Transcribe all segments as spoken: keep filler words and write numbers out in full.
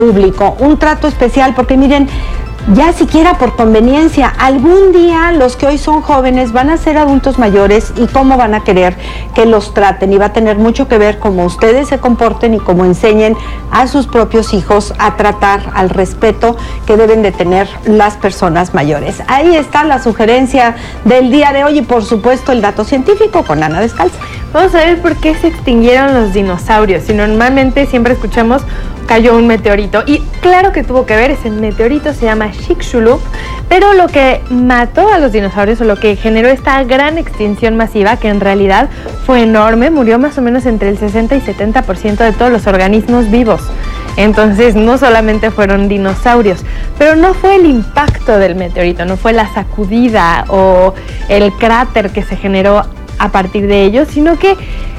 público, un trato especial, porque miren, ya siquiera por conveniencia, algún día los que hoy son jóvenes van a ser adultos mayores y cómo van a querer que los traten, y va a tener mucho que ver cómo ustedes se comporten y cómo enseñen a sus propios hijos a tratar al respeto que deben de tener las personas mayores. Ahí está la sugerencia del día de hoy y por supuesto el dato científico con Ana Descalza. Vamos a ver por qué se extinguieron los dinosaurios. Si normalmente siempre escuchamos cayó un meteorito, y claro que tuvo que ver, ese meteorito se llama Chicxulub, pero lo que mató a los dinosaurios o lo que generó esta gran extinción masiva, que en realidad fue enorme, murió más o menos entre el sesenta y setenta por ciento de todos los organismos vivos. Entonces no solamente fueron dinosaurios, pero no fue el impacto del meteorito, no fue la sacudida o el cráter que se generó a partir de ello, sino que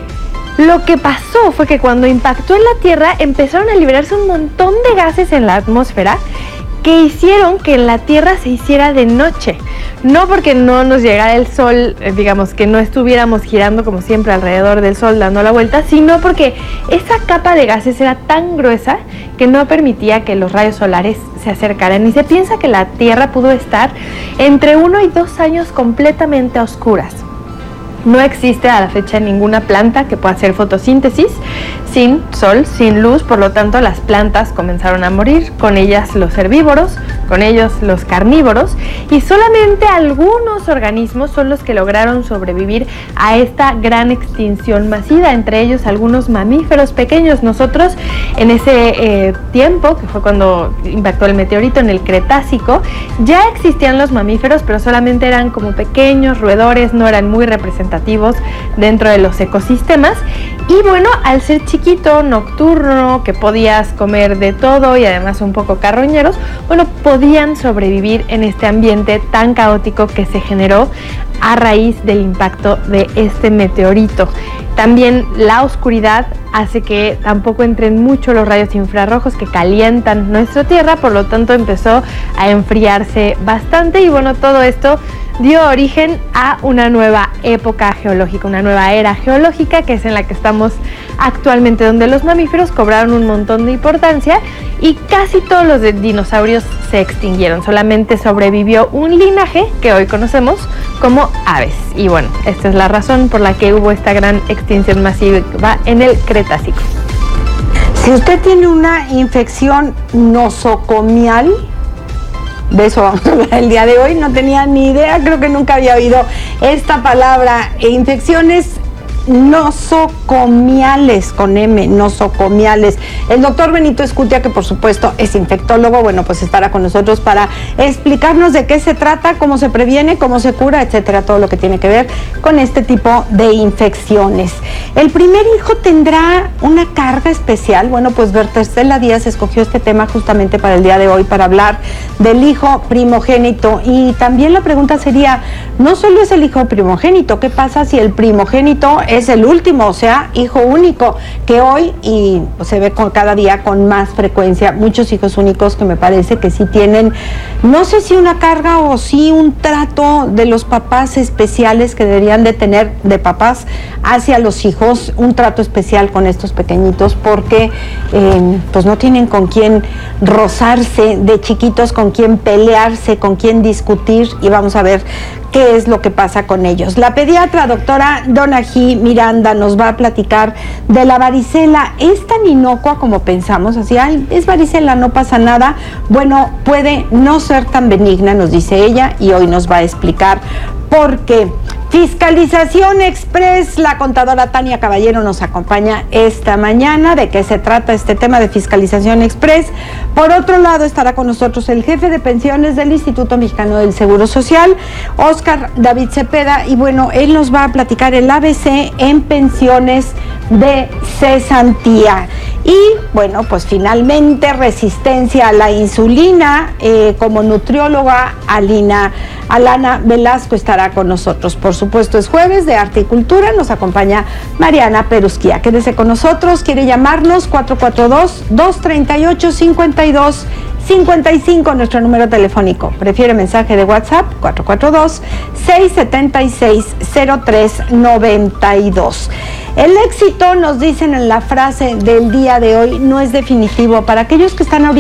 lo que pasó fue que cuando impactó en la Tierra empezaron a liberarse un montón de gases en la atmósfera que hicieron que la Tierra se hiciera de noche. No porque no nos llegara el sol, digamos que no estuviéramos girando como siempre alrededor del sol dando la vuelta, sino porque esa capa de gases era tan gruesa que no permitía que los rayos solares se acercaran. Y se piensa que la Tierra pudo estar entre uno y dos años completamente a oscuras. No existe a la fecha ninguna planta que pueda hacer fotosíntesis sin sol, sin luz, por lo tanto las plantas comenzaron a morir, con ellas los herbívoros, con ellos los carnívoros, y solamente algunos organismos son los que lograron sobrevivir a esta gran extinción masiva, entre ellos algunos mamíferos pequeños. Nosotros en ese eh, tiempo, que fue cuando impactó el meteorito en el Cretácico, ya existían los mamíferos, pero solamente eran como pequeños roedores, no eran muy representativos dentro de los ecosistemas. Y bueno, al ser chiquito, nocturno, que podías comer de todo y además un poco carroñeros, bueno, podían sobrevivir en este ambiente tan caótico que se generó a raíz del impacto de este meteorito. También la oscuridad hace que tampoco entren mucho los rayos infrarrojos que calientan nuestra Tierra, por lo tanto empezó a enfriarse bastante, y bueno, todo esto dio origen a una nueva época geológica, una nueva era geológica, que es en la que estamos actualmente, donde los mamíferos cobraron un montón de importancia y casi todos los dinosaurios se extinguieron. Solamente sobrevivió un linaje que hoy conocemos como aves. Y bueno, esta es la razón por la que hubo esta gran extinción masiva en el Cretácico. Si usted tiene una infección nosocomial, de eso vamos a hablar el día de hoy. No tenía ni idea, creo que nunca había oído esta palabra. Infecciones nosocomiales, con M, nosocomiales. El doctor Benito Escutia, que por supuesto es infectólogo, bueno, pues estará con nosotros para explicarnos de qué se trata, cómo se previene, cómo se cura, etcétera, todo lo que tiene que ver con este tipo de infecciones. ¿El primer hijo tendrá una carga especial? Bueno, pues Berta Estela Díaz escogió este tema justamente para el día de hoy, para hablar del hijo primogénito. Y también la pregunta sería, no solo es el hijo primogénito, ¿qué pasa si el primogénito es el último, o sea, hijo único, que hoy y se ve con cada día con más frecuencia muchos hijos únicos que me parece que sí tienen, no sé si una carga o sí un trato de los papás especiales que deberían de tener de papás hacia los hijos, un trato especial con estos pequeñitos, porque eh, pues no tienen con quién rozarse de chiquitos, con quién pelearse, con quién discutir, y vamos a ver qué es lo que pasa con ellos. La pediatra doctora Donají Miranda nos va a platicar de la varicela. ¿Es tan inocua como pensamos? Así, ay, es varicela, no pasa nada. Bueno, puede no ser tan benigna, nos dice ella, y hoy nos va a explicar por qué. Fiscalización Express, la contadora Tania Caballero nos acompaña esta mañana. ¿De qué se trata este tema de Fiscalización Express? Por otro lado, estará con nosotros el jefe de pensiones del Instituto Mexicano del Seguro Social, Óscar David Cepeda, y bueno, él nos va a platicar el A B C en pensiones de cesantía. Y bueno, pues finalmente resistencia a la insulina, eh, como nutrióloga Alina, Alana Velasco estará con nosotros. Por supuesto, es jueves de Arte y Cultura, nos acompaña Mariana Perusquía. Quédese con nosotros, quiere llamarnos cuatro cuatro dos, dos tres ocho, cinco dos cinco cinco, nuestro número telefónico. Prefiere mensaje de WhatsApp, cuatro cuatro dos, seis siete seis, cero tres nueve dos. El éxito, nos dicen en la frase del día de hoy, no es definitivo. Para aquellos que están ahorita